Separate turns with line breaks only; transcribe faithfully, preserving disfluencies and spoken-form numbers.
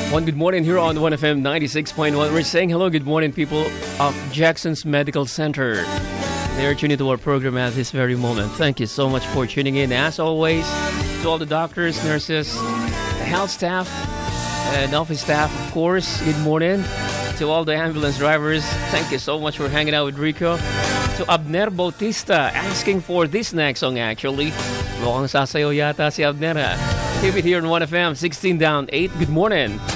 One good morning here on one F M ninety-six point one. We're saying hello, good morning, people of Jackson's Medical Center. They're tuning to our program at this very moment. Thank you so much for tuning in. As always, to all the doctors, nurses, the health staff, and office staff, of course, good morning. To all the ambulance drivers, thank you so much for hanging out with Rico. To Abner Bautista, asking for this next song actually. Mukhang sasayaw yata si Abner. Keep it here on one F M, sixteen down, eight. Good morning.